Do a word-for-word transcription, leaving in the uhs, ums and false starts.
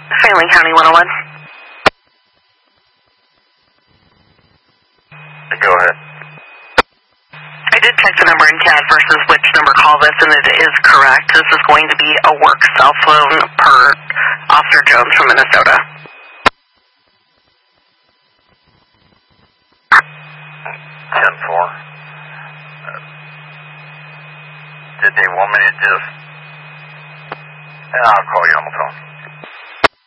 Failing County one oh one. Go ahead. I did check the number in C A D versus which number call this, and it is correct. This is going to be a work cell phone per Officer Jones from Minnesota. ten four. Uh, did they want me to just... Yeah, I'll call you on the phone.